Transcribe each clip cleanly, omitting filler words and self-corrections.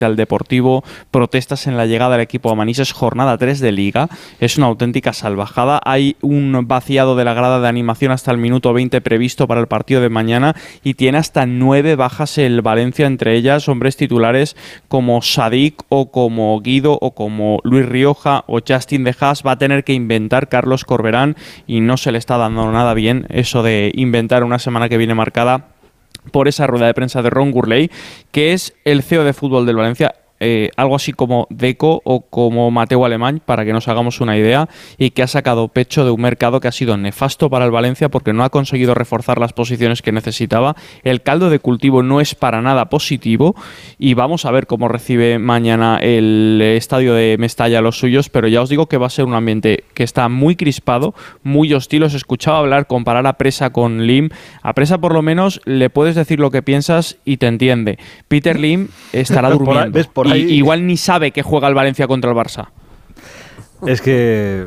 al Deportivo, protestas en la llegada del equipo a Manises, jornada 3 de Liga, es una auténtica salvajada. Hay un vaciado de la grada de animación hasta el minuto 20 previsto para el partido de mañana y tiene hasta 9 bajas el Valencia, entre ellas hombres titulares como Sadik o como Guido o como Luis Rioja o Justin De Haas. Va a tener que inventar Carlos Corberán y no se le está dando nada bien eso de inventar una semana que viene marcada por esa rueda de prensa de Ron Gurley, que es el CEO de fútbol del Valencia, algo así como Deco o como Mateu Alemany, para que nos hagamos una idea, y que ha sacado pecho de un mercado que ha sido nefasto para el Valencia porque no ha conseguido reforzar las posiciones que necesitaba. El caldo de cultivo no es para nada positivo y vamos a ver cómo recibe mañana el estadio de Mestalla a los suyos, pero ya os digo que va a ser un ambiente que está muy crispado, muy hostil. Os escuchaba hablar, comparar a Presa con Lim. A Presa por lo menos le puedes decir lo que piensas y te entiende. Peter Lim estará durmiendo. Igual ni sabe que juega el Valencia contra el Barça. Es que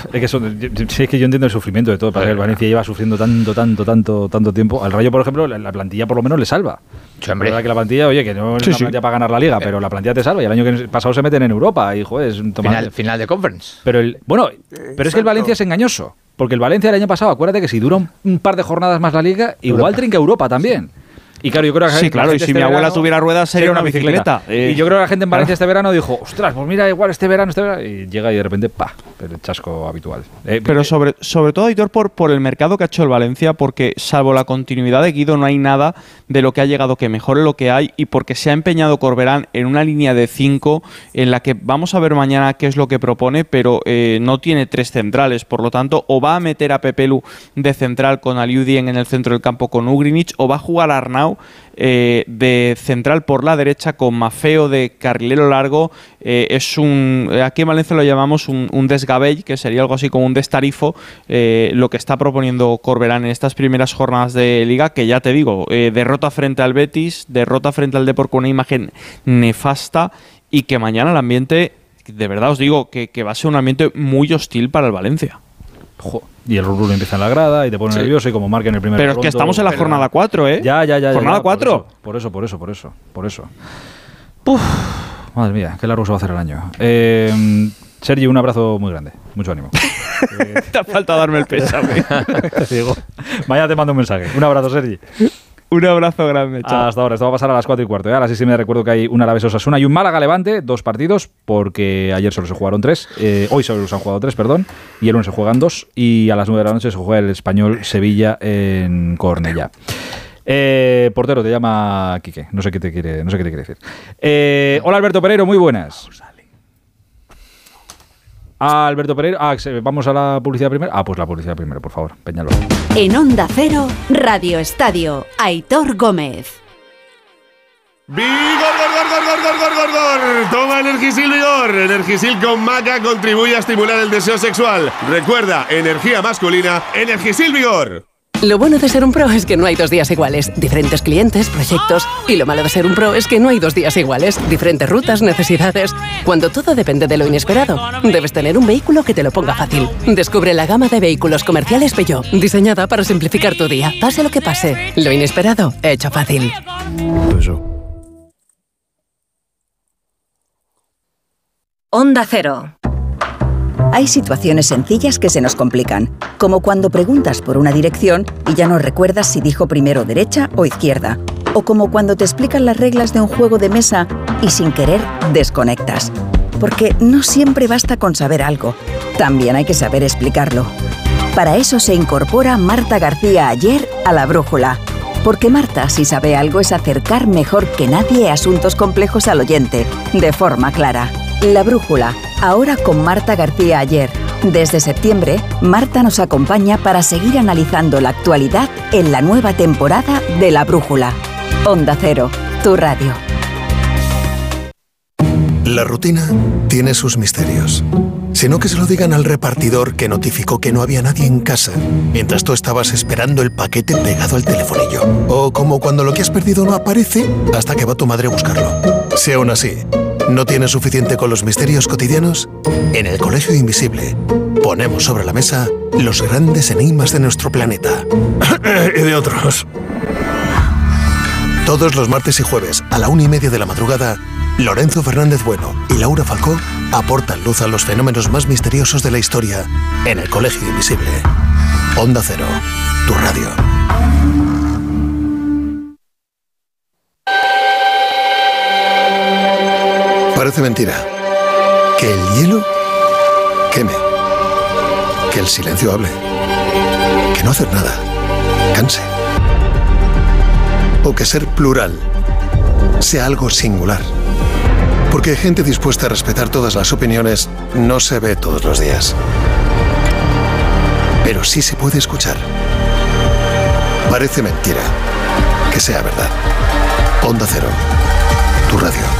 yo entiendo el sufrimiento de todo. Para el Valencia lleva sufriendo tanto tiempo. Al Rayo, por ejemplo, la plantilla por lo menos le salva. La verdad que la plantilla, oye, que no es una plantilla para ganar la Liga, pero la plantilla te salva. Y el año que pasado se meten en Europa y, joder, es un final de Conference. Pero es que el Valencia es engañoso. Porque el Valencia el año pasado, acuérdate que si dura un par de jornadas más la Liga, igual trinca Europa también. Y claro, yo creo que y si mi abuela tuviera ruedas sería una bicicleta. Y yo creo que la gente en Valencia este verano dijo, ostras, pues mira, igual este verano, y llega y de repente, el chasco habitual. Pero sobre todo, Aitor, por el mercado que ha hecho el Valencia, porque salvo la continuidad de Guido no hay nada de lo que ha llegado que mejore lo que hay, y porque se ha empeñado Corberán en una línea de 5 en la que vamos a ver mañana qué es lo que propone, pero no tiene 3 centrales, por lo tanto, o va a meter a Pepelu de central con Aliou Dieng en el centro del campo con Ugrinic, o va a jugar a Arnau de central por la derecha con Maffeo de carrilero largo. Aquí en Valencia lo llamamos un desgabell, que sería algo así como un destarifo, lo que está proponiendo Corberán en estas primeras jornadas de Liga, que ya te digo, derrota frente al Betis, derrota frente al Depor con una imagen nefasta, y que mañana el ambiente, de verdad os digo, que va a ser un ambiente muy hostil para el Valencia. Y el rurú empieza en la grada y te pone nervioso, y como marca en el primer Pero es que estamos en la jornada 4, ¿eh? Ya. Jornada 4. Por eso. Madre mía, qué largo se va a hacer el año. Sergi, un abrazo muy grande. Mucho ánimo. Te ha faltado darme el pésame. Te digo. Mañana te mando un mensaje. Un abrazo, Sergi. Un abrazo grande, chao. Hasta ahora, esto va a pasar a las 4:15. A las 6:30 me recuerdo que hay un Alavés Osasuna y un Málaga Levante, 2 partidos, porque ayer solo se jugaron 3, hoy solo se han jugado 3, y el lunes se juegan 2, y a las 9 de la noche se juega el Español Sevilla en Cornellá. Portero, te llama Quique, no sé qué te quiere decir. Hola Alberto Pereiro, muy buenas. Alberto Pereiro, vamos a la publicidad primero. Pues la publicidad primero, por favor, Peñalo. En Onda Cero, Radio Estadio, Aitor Gómez. ¡Vigor! Toma Energisil Vigor. Energisil con maca contribuye a estimular el deseo sexual. Recuerda, energía masculina, Energisil Vigor. Lo bueno de ser un pro es que no hay 2 días iguales. Diferentes clientes, proyectos. Y lo malo de ser un pro es que no hay 2 días iguales. Diferentes rutas, necesidades. Cuando todo depende de lo inesperado, debes tener un vehículo que te lo ponga fácil. Descubre la gama de vehículos comerciales Peugeot, diseñada para simplificar tu día. Pase lo que pase, lo inesperado, hecho fácil. Onda Cero. Hay situaciones sencillas que se nos complican, como cuando preguntas por una dirección y ya no recuerdas si dijo primero derecha o izquierda, o como cuando te explican las reglas de un juego de mesa y sin querer desconectas. Porque no siempre basta con saber algo, también hay que saber explicarlo. Para eso se incorpora Marta García Aller a La Brújula. Porque Marta, si sabe algo, es acercar mejor que nadie asuntos complejos al oyente, de forma clara. La Brújula, ahora con Marta García Aller. Desde septiembre, Marta nos acompaña para seguir analizando la actualidad en la nueva temporada de La Brújula. Onda Cero, tu radio. La rutina tiene sus misterios. Sino que se lo digan al repartidor que notificó que no había nadie en casa, mientras tú estabas esperando el paquete pegado al telefonillo. O como cuando lo que has perdido no aparece hasta que va tu madre a buscarlo. Si aún así no tienes suficiente con los misterios cotidianos, en el Colegio Invisible ponemos sobre la mesa los grandes enigmas de nuestro planeta. Y de otros. Todos los martes y jueves a la 1:30 de la madrugada, Lorenzo Fernández Bueno y Laura Falcó aportan luz a los fenómenos más misteriosos de la historia en El Colegio Invisible. Onda Cero, tu radio. Parece mentira que el hielo queme, que el silencio hable, que no hacer nada canse, o que ser plural sea algo singular. Porque gente dispuesta a respetar todas las opiniones no se ve todos los días. Pero sí se puede escuchar. Parece mentira que sea verdad. Onda Cero, tu radio.